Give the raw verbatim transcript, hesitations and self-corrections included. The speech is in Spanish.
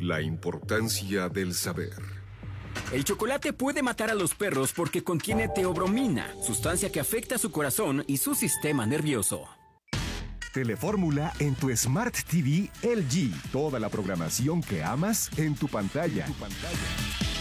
La importancia del saber. El chocolate puede matar a los perros porque contiene teobromina, sustancia que afecta a su corazón y su sistema nervioso. Telefórmula en tu Smart T V L G. Toda la programación que amas en tu pantalla. En tu pantalla.